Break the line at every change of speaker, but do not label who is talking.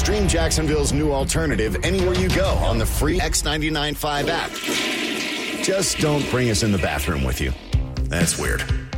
Stream Jacksonville's new alternative anywhere you go on the free X99.5 app. Just don't bring us in the bathroom with you. That's weird.